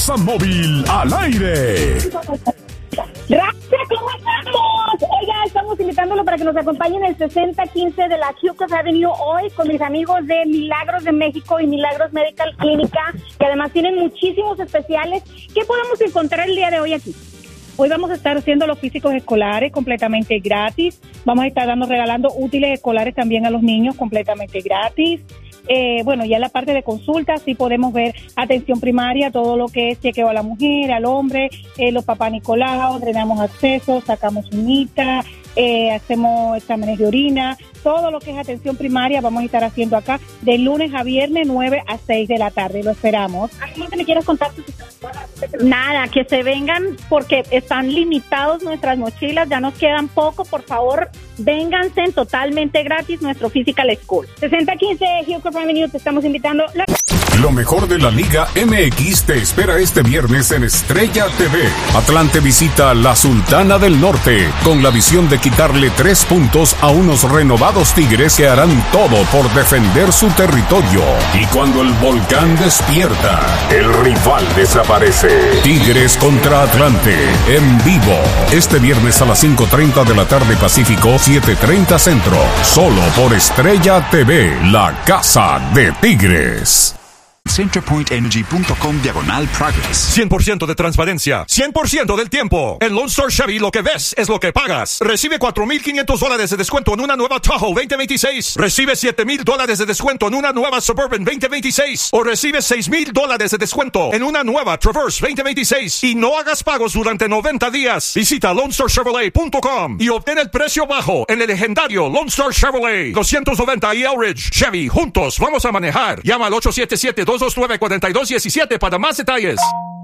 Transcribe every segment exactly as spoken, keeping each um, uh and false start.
Fuerza Móvil al aire. Raza, ¿cómo estamos? Oiga, estamos invitándolo para que nos acompañen el sesenta quince de la Hughes Avenue hoy con mis amigos de Milagros de México y Milagros Medical Clínica, que además tienen muchísimos especiales. ¿Qué podemos encontrar el día de hoy aquí? Hoy vamos a estar haciendo los físicos escolares completamente gratis. Vamos a estar dando, regalando útiles escolares también a los niños completamente gratis. Eh, bueno, ya en la parte de consultas sí podemos ver atención primaria, todo lo que es chequeo a la mujer, al hombre, eh, los papás Nicolau, drenamos acceso, sacamos unita, eh, hacemos exámenes de orina, todo lo que es atención primaria vamos a estar haciendo acá de lunes a viernes nueve a seis de la tarde, lo esperamos. ¿Algo más que me quieras contar? Nada, que se vengan porque están limitados nuestras mochilas, ya nos quedan poco, por favor, vénganse totalmente gratis nuestro Physical School. sesenta quince Hughes Avenue, te estamos invitando. La... Lo mejor de la Liga M X te espera este viernes en Estrella T V. Atlante visita la Sultana del Norte con la visión de quitarle tres puntos a unos renovados Tigres que harán todo por defender su territorio. Y cuando el volcán despierta, el rival desaparece. Tigres contra Atlante en vivo. Este viernes a las cinco treinta de la tarde Pacífico, siete treinta Centro. Solo por Estrella T V, la casa de Tigres. CenterPointEnergy.com diagonal Progress. cien por ciento de transparencia, cien por ciento del tiempo. En Lone Star Chevy lo que ves es lo que pagas. Recibe cuatro mil quinientos dólares de descuento en una nueva Tahoe veinte veintiséis. Recibe siete mil dólares de descuento en una nueva Suburban veinte veintiséis. O recibe seis mil dólares de descuento en una nueva Traverse veinte veintiséis. Y no hagas pagos durante noventa días. Visita Lone Star Chevrolet punto com y obtén el precio bajo en el legendario Lone Star Chevrolet. doscientos noventa y Elridge. Chevy, juntos vamos a manejar. Llama al ocho siete siete, dos dos nueve, cuatro dos uno siete para más detalles.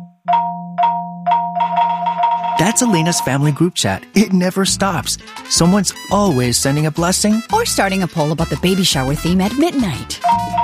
That's Elena's family group chat. It never stops. Someone's always sending a blessing or starting a poll about the baby shower theme at midnight.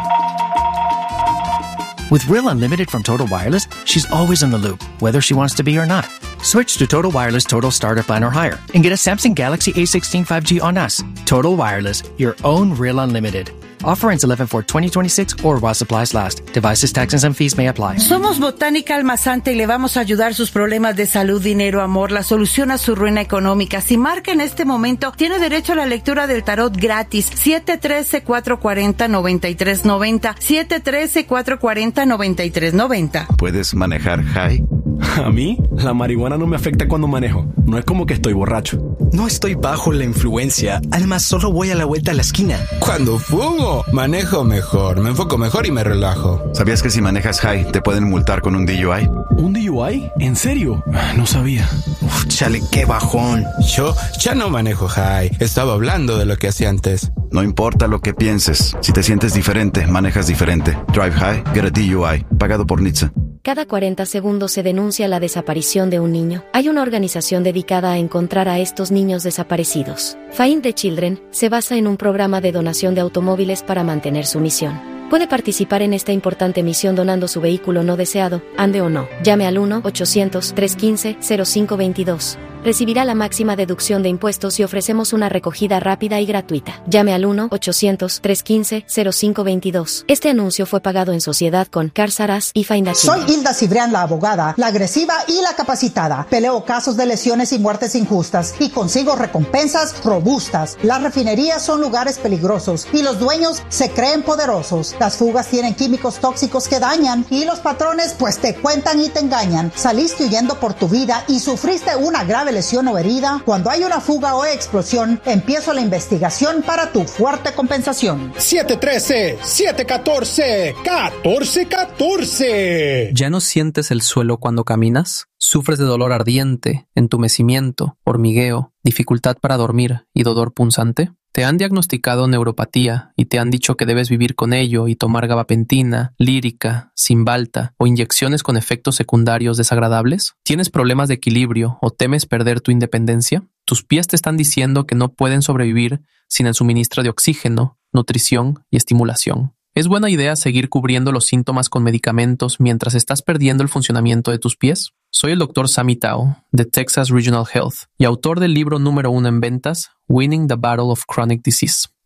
With Real Unlimited from Total Wireless, she's always in the loop, whether she wants to be or not. Switch to Total Wireless Total Starter Plan or higher and get a Samsung Galaxy A sixteen five G on us. Total Wireless, your own Real Unlimited. Offer ends eleven four twenty twenty-six or while supplies last. Devices, taxes, and fees may apply. Somos Botánica Almazante y le vamos a ayudar sus problemas de salud, dinero, amor, la solución a su ruina económica. Si marca en este momento, tiene derecho a la lectura del tarot gratis. siete uno tres, cuatro cuatro cero, nueve tres nueve cero. siete uno tres, cuatro cuatro cero, nueve tres nueve cero. ¿Puedes manejar high? A mí, la marihuana no me afecta cuando manejo. No es como que estoy borracho. No estoy bajo la influencia. Además, solo voy a la vuelta a la esquina. Cuando fumo, manejo mejor, me enfoco mejor y me relajo. ¿Sabías que si manejas high te pueden multar con un D U I? ¿Un D U I? ¿En serio? No sabía. Uf, chale, qué bajón. Yo ya no manejo high. Estaba hablando de lo que hacía antes. No importa lo que pienses. Si te sientes diferente, manejas diferente. Drive high, get a D U I. Pagado por N H T S A. Cada cuarenta segundos se denuncia la desaparición de un niño. Hay una organización dedicada a encontrar a estos niños desaparecidos. Find the Children se basa en un programa de donación de automóviles para mantener su misión. Puede participar en esta importante misión donando su vehículo no deseado, ande o no. Llame al uno ochocientos, trescientos quince, cero cinco veintidós. Recibirá la máxima deducción de impuestos y ofrecemos una recogida rápida y gratuita. Llame al uno ochocientos, trescientos quince, cero cinco veintidós. Este anuncio fue pagado en sociedad con Cars R Us y Find a Children. Soy Hilda Cibrián, la abogada, la agresiva y la capacitada. Peleo casos de lesiones y muertes injustas y consigo recompensas robustas. Las refinerías son lugares peligrosos y los dueños se creen poderosos. Las fugas tienen químicos tóxicos que dañan y los patrones pues te cuentan y te engañan. Saliste huyendo por tu vida y sufriste una grave lesión o herida. Cuando hay una fuga o explosión, empiezo la investigación para tu fuerte compensación. siete uno tres, siete uno cuatro, uno cuatro uno cuatro. ¿Ya no sientes el suelo cuando caminas? ¿Sufres de dolor ardiente, entumecimiento, hormigueo, dificultad para dormir y dolor punzante? ¿Te han diagnosticado neuropatía y te han dicho que debes vivir con ello y tomar gabapentina, lírica, Cymbalta o inyecciones con efectos secundarios desagradables? ¿Tienes problemas de equilibrio o temes perder tu independencia? ¿Tus pies te están diciendo que no pueden sobrevivir sin el suministro de oxígeno, nutrición y estimulación? ¿Es buena idea seguir cubriendo los síntomas con medicamentos mientras estás perdiendo el funcionamiento de tus pies? Soy el doctor Sammy Tao, de Texas Regional Health, y autor del libro número uno en ventas, Winning the Battle of Chronic Disease.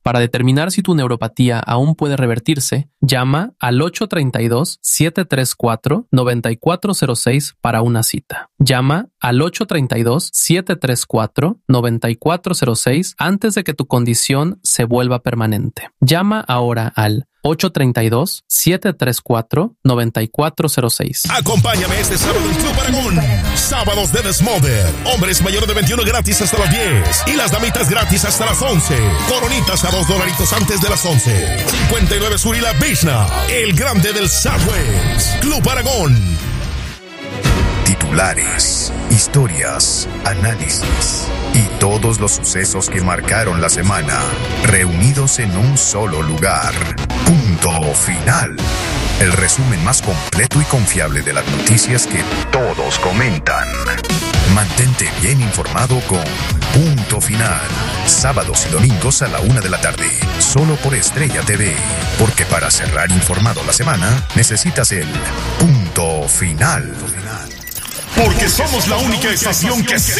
Para determinar si tu neuropatía aún puede revertirse, llama al ocho tres dos, siete tres cuatro, nueve cuatro cero seis para una cita. Llama al ocho tres dos, siete tres cuatro, nueve cuatro cero seis antes de que tu condición se vuelva permanente. Llama ahora al ocho tres dos, siete tres cuatro, nueve cuatro cero seis. Acompáñame este sábado en Club Aragón. Sábados de Desmoder. Hombres mayores de veintiuno gratis hasta las diez. Y las damitas gratis hasta las once. Coronitas a dos dolaritos antes de las once. cincuenta y nueve Sur y La Vishna. El grande del Southwest. Club Aragón. Titulares, historias, análisis y todos los sucesos que marcaron la semana, reunidos en un solo lugar. Punto Final. El resumen más completo y confiable de las noticias que todos comentan. Mantente bien informado con Punto Final. Sábados y domingos a la una de la tarde. Solo por Estrella T V. Porque para cerrar informado la semana, necesitas el Punto Final. Porque somos la única estación que sí